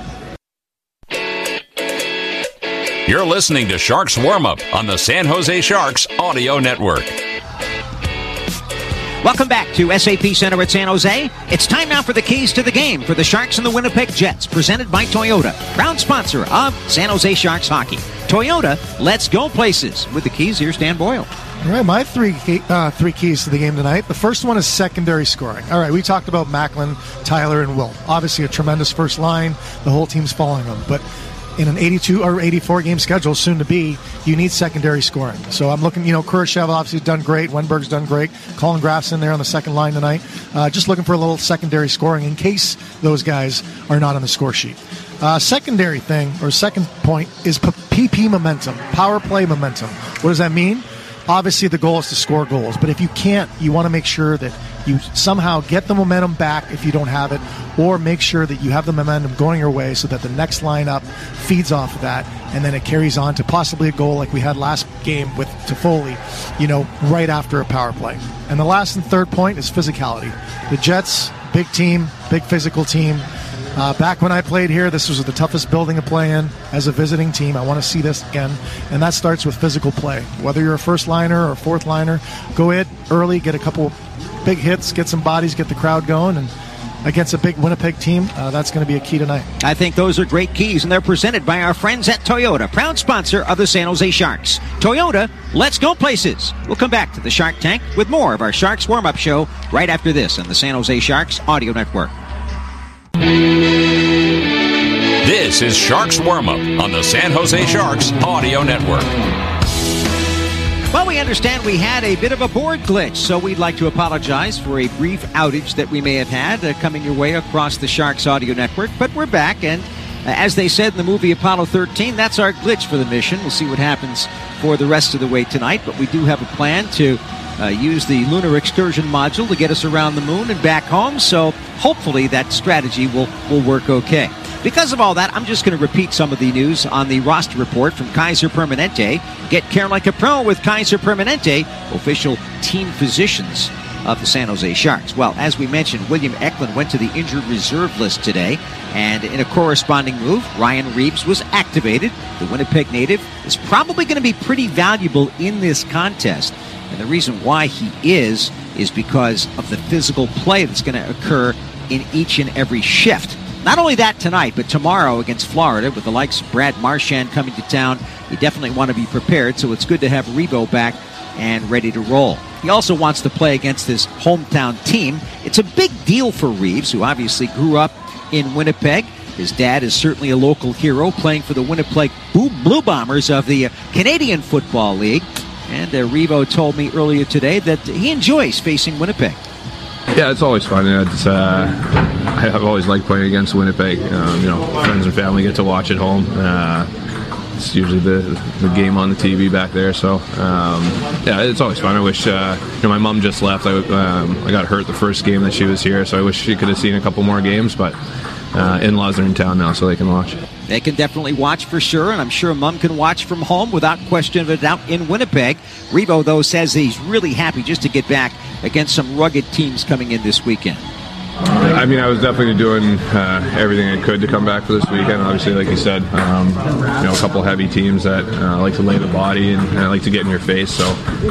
You're listening to Sharks Warm-Up on the San Jose Sharks Audio Network. Welcome back to S A P Center at San Jose. It's time now for the keys to the game for the Sharks and the Winnipeg Jets, presented by Toyota, proud sponsor of San Jose Sharks hockey. Toyota, let's go places. With the keys, here's Dan Boyle. All right, my three uh, three keys to the game tonight. The first one is secondary scoring. All right, we talked about Macklin, Tyler, and Will. Obviously a tremendous first line. The whole team's following them. But in an eighty-two or eighty-four game schedule, soon to be, you need secondary scoring. So I'm looking, you know, Kurashev obviously done great. Wenberg's done great. Colin Graff's in there on the second line tonight. Uh, just looking for a little secondary scoring in case those guys are not on the score sheet. Uh, secondary thing, or second point, is P P momentum, power play momentum. What does that mean? Obviously, the goal is to score goals, but if you can't, you want to make sure that you somehow get the momentum back if you don't have it, or make sure that you have the momentum going your way so that the next lineup feeds off of that, and then it carries on to possibly a goal like we had last game with Toffoli, you know, right after a power play. And the last and third point is physicality. The Jets, big team, big physical team. Uh, back when I played here, this was the toughest building to play in as a visiting team. I want to see this again, and that starts with physical play. Whether you're a first liner or a fourth liner, go in early, get a couple big hits, get some bodies, get the crowd going, and against a big Winnipeg team, uh, that's going to be a key tonight. I think those are great keys, and they're presented by our friends at Toyota, proud sponsor of the San Jose Sharks. Toyota, let's go places. We'll come back to the Shark Tank with more of our Sharks warm-up show right after this on the San Jose Sharks Audio Network. This is Sharks Warm-Up on the San Jose Sharks Audio Network. Well, we understand we had a bit of a board glitch, so we'd like to apologize for a brief outage that we may have had uh, coming your way across the Sharks Audio Network. But we're back, and uh, as they said in the movie Apollo thirteen, that's our glitch for the mission. We'll see what happens for the rest of the way tonight, but we do have a plan to Uh, use the lunar excursion module to get us around the moon and back home, so hopefully that strategy will, will work okay. Because of all that, I'm just going to repeat some of the news on the roster report from Kaiser Permanente. Get care like a pro with Kaiser Permanente, official team physicians of the San Jose Sharks. Well, as we mentioned, William Eklund went to the injured reserve list today, and in a corresponding move, Ryan Reeves was activated. The Winnipeg native is probably going to be pretty valuable in this contest. And the reason why he is, is because of the physical play that's going to occur in each and every shift. Not only that tonight, but tomorrow against Florida, with the likes of Brad Marchand coming to town, you definitely want to be prepared, so it's good to have Rebo back and ready to roll. He also wants to play against his hometown team. It's a big deal for Reeves, who obviously grew up in Winnipeg. His dad is certainly a local hero, playing for the Winnipeg Blue Bombers of the Canadian Football League. And uh, Revo told me earlier today that he enjoys facing Winnipeg. Yeah, it's always fun. It's, uh, I've always liked playing against Winnipeg. Um, you know, friends and family get to watch at home. Uh, it's usually the the game on the T V back there. So, um, yeah, it's always fun. I wish, uh, you know, my mom just left. I, um, I got hurt the first game that she was here, so I wish she could have seen a couple more games. But uh, in-laws are in town now, so they can watch. They can definitely watch for sure, and I'm sure Mom can watch from home without question of a doubt in Winnipeg. Revo, though, says he's really happy just to get back against some rugged teams coming in this weekend. I mean, I was definitely doing uh, everything I could to come back for this weekend. Obviously, like you said, um, you know, a couple heavy teams that uh, like to lay the body and, and I like to get in your face. So,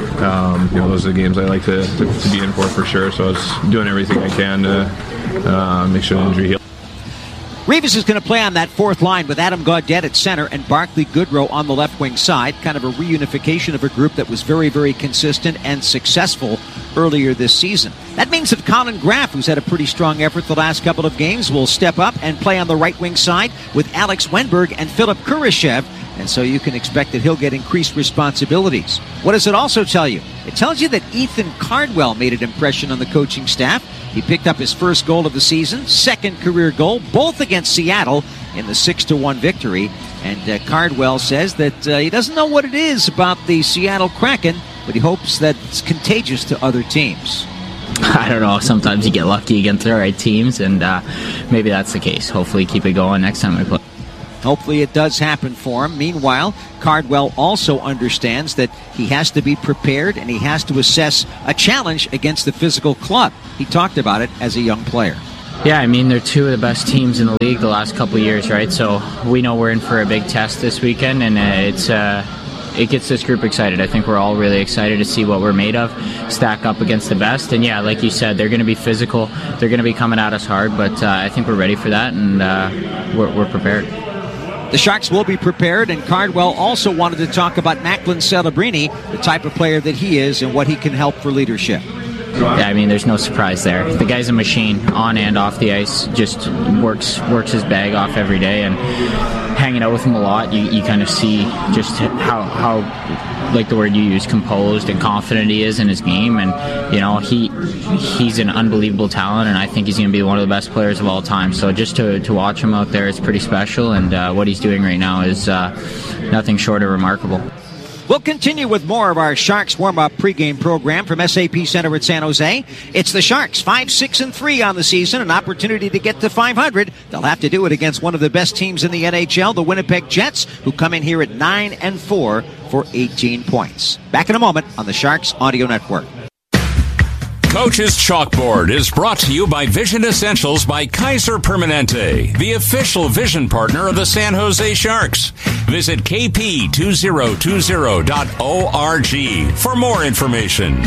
um, you know, those are the games I like to, to, to be in for for sure. So I was doing everything I can to uh, make sure the injury heals. Reeves is going to play on that fourth line with Adam Gaudette at center and Barclay Goodrow on the left wing side. Kind of a reunification of a group that was very, very consistent and successful earlier this season. That means that Colin Graff, who's had a pretty strong effort the last couple of games, will step up and play on the right wing side with Alex Wenberg and Philip Kurashev. And so you can expect that he'll get increased responsibilities. What does it also tell you? It tells you that Ethan Cardwell made an impression on the coaching staff. He picked up his first goal of the season, second career goal, both against Seattle in the six to one victory. And uh, Cardwell says that uh, he doesn't know what it is about the Seattle Kraken, but he hopes that it's contagious to other teams. I don't know. Sometimes you get lucky against the right teams, and uh, maybe that's the case. Hopefully keep it going next time we play. Hopefully it does happen for him. Meanwhile, Cardwell also understands that he has to be prepared and he has to assess a challenge against the physical club. He talked about it as a young player. Yeah, I mean, they're two of the best teams in the league the last couple of years, right? So we know we're in for a big test this weekend, and uh, it's uh, it gets this group excited. I think we're all really excited to see what we're made of, stack up against the best. And yeah, like you said, they're going to be physical. They're going to be coming at us hard, but uh, I think we're ready for that, and uh, we're, we're prepared. The Sharks will be prepared, and Cardwell also wanted to talk about Macklin Celebrini, the type of player that he is and what he can help for leadership. Yeah, I mean, there's no surprise there. The guy's a machine on and off the ice, just works works his bag off every day, and hanging out with him a lot, you, you kind of see just how, how, like the word you use, composed and confident he is in his game. And, you know, he he's an unbelievable talent, and I think he's going to be one of the best players of all time. So just to, to watch him out there is pretty special, and uh, what he's doing right now is uh, nothing short of remarkable. We'll continue with more of our Sharks warm-up pregame program from S A P Center at San Jose. It's the Sharks, five, six, and three on the season, an opportunity to get to five hundred. They'll have to do it against one of the best teams in the N H L, the Winnipeg Jets, who come in here at nine and four for eighteen points. Back in a moment on the Sharks Audio Network. Coach's Chalkboard is brought to you by Vision Essentials by Kaiser Permanente, the official vision partner of the San Jose Sharks. Visit k p two thousand twenty dot org for more information.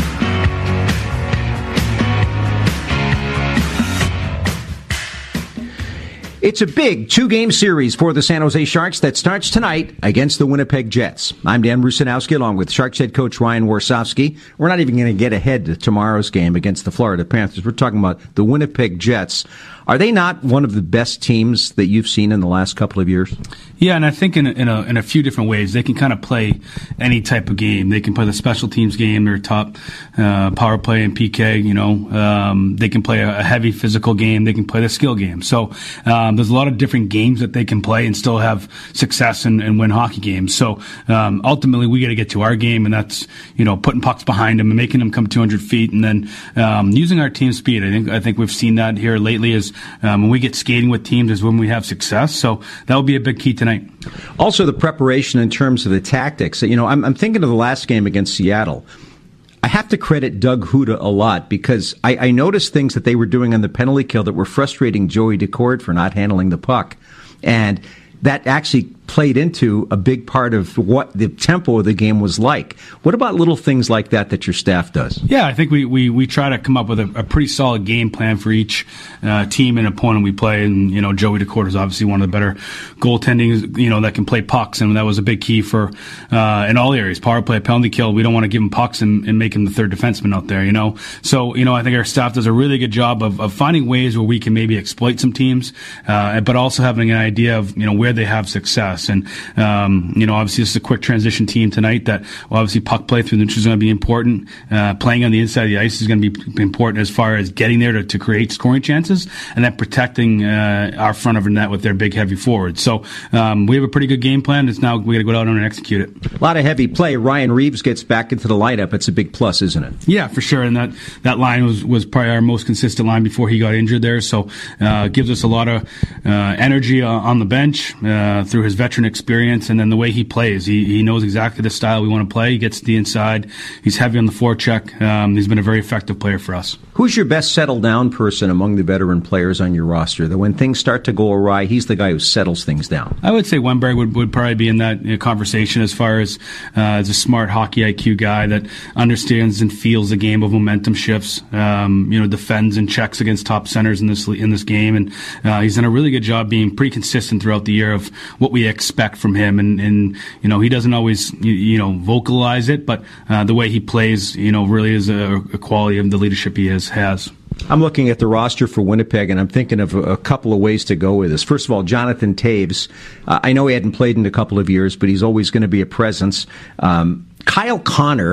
It's a big two-game series for the San Jose Sharks that starts tonight against the Winnipeg Jets. I'm Dan Rusanowski along with Sharks head coach Ryan Warsofsky. We're not even going to get ahead to tomorrow's game against the Florida Panthers. We're talking about the Winnipeg Jets. Are they not one of the best teams that you've seen in the last couple of years? Yeah, and I think in a, in a, in a few different ways. They can kind of play any type of game. They can play the special teams game, their top uh, power play and P K, you know. Um, they can play a, a heavy physical game. They can play the skill game. So um, there's a lot of different games that they can play and still have success and, and win hockey games. So um, ultimately, we got to get to our game, and that's, you know, putting pucks behind them and making them come two hundred feet, and then um, using our team speed. I think I think we've seen that here lately. Is um, when we get skating with teams is when we have success. So that will be a big key tonight. Also, the preparation in terms of the tactics. You know, I'm, I'm thinking of the last game against Seattle. I have to credit Doug Huda a lot because I, I noticed things that they were doing on the penalty kill that were frustrating Joey Daccord for not handling the puck. And that actually played into a big part of what the tempo of the game was like. What about little things like that that your staff does? Yeah, I think we, we, we try to come up with a, a pretty solid game plan for each uh, team and opponent we play. And, you know, Joey Daccord is obviously one of the better goaltending, you know, that can play pucks. And that was a big key for, uh, in all areas, power play, penalty kill. We don't want to give him pucks and, and make him the third defenseman out there, you know. So, you know, I think our staff does a really good job of, of finding ways where we can maybe exploit some teams, uh, but also having an idea of, you know, where they have success. And, um, you know, obviously this is a quick transition team tonight that well, obviously puck play through the neutral is going to be important. Uh, playing on the inside of the ice is going to be important as far as getting there to, to create scoring chances and then protecting uh, our front of the net with their big, heavy forwards. So um, we have a pretty good game plan. It's now we got to go out and execute it. A lot of heavy play. Ryan Reeves gets back into the lineup. It's a big plus, isn't it? Yeah, for sure. And that, that line was, was probably our most consistent line before he got injured there. So uh, it gives us a lot of uh, energy uh, on the bench uh, through his veteran experience. And then the way he plays, he he knows exactly the style we want to play. He gets to the inside. He's heavy on the forecheck. Um, he's been a very effective player for us. Who's your best settled down person among the veteran players on your roster? That when things start to go awry, he's the guy who settles things down. I would say Wennberg would, would probably be in that you know, conversation as far as uh, as a smart hockey I Q guy that understands and feels the game of momentum shifts. Um, you know, defends and checks against top centers in this in this game, and uh, he's done a really good job being pretty consistent throughout the year of what we expect from him. And, and you know, he doesn't always you, you know vocalize it, but uh, the way he plays, you know, really is a, a quality of the leadership he is, has. I'm looking at the roster for Winnipeg, and I'm thinking of a, a couple of ways to go with this. First of all, Jonathan Toews. Uh, I know he hadn't played in a couple of years, but he's always going to be a presence. Um, Kyle Connor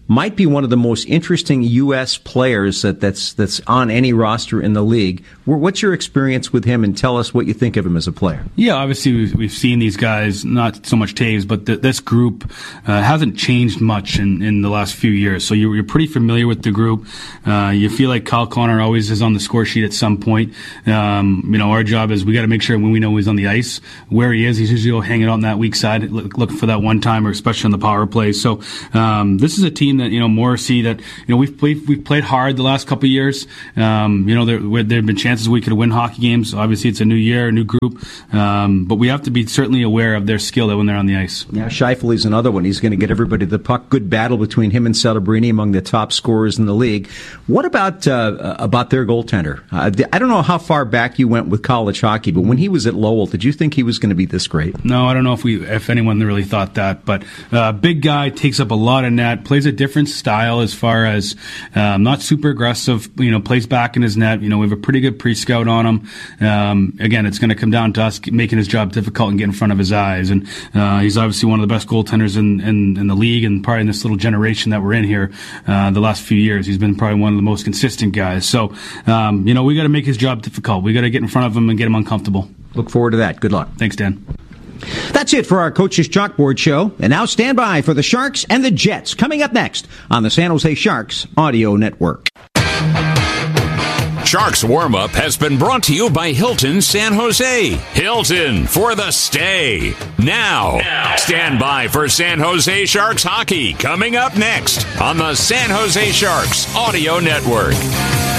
might be one of the most interesting U S players that, that's that's on any roster in the league. What's your experience with him, and tell us what you think of him as a player? Yeah, obviously we've, we've seen these guys, not so much Taves, but th- this group uh, hasn't changed much in, in the last few years. So you're, you're pretty familiar with the group. Uh, you feel like Kyle Connor always is on the score sheet at some point. Um, you know, our job is we got to make sure when we know he's on the ice, where he is, he's usually hanging out on that weak side, look, looking for that one timer, especially on the power play. So um, this is a team that, you know, Morrissey, that, you know, we've played, we've played hard the last couple of years. Um, you know, there, there have been chances we could win hockey games. Obviously, it's a new year, a new group. Um, but we have to be certainly aware of their skill when they're on the ice. Yeah, Scheifele's another one. He's going to get everybody the puck. Good battle between him and Celebrini, among the top scorers in the league. What about uh, about their goaltender? Uh, I don't know how far back you went with college hockey, but when he was at Lowell, did you think he was going to be this great? No, I don't know if we, if anyone really thought that. But uh, big guy, takes up a lot of net, plays a different style as far as um, not super aggressive. You know, plays back in his net. You know, we have a pretty good pre-scout on him. Um, again, it's going to come down to us making his job difficult and get in front of his eyes. And uh, he's obviously one of the best goaltenders in, in, in the league, and probably in this little generation that we're in here uh, the last few years. He's been probably one of the most consistent guys. So, um, you know, we got to make his job difficult. We got to get in front of him and get him uncomfortable. Look forward to that. Good luck. Thanks, Dan. That's it for our Coach's Chalkboard show. And now stand by for the Sharks and the Jets coming up next on the San Jose Sharks Audio Network. Sharks Warm-Up has been brought to you by Hilton San Jose. Hilton for the stay. Now, now, stand by for San Jose Sharks hockey coming up next on the San Jose Sharks Audio Network.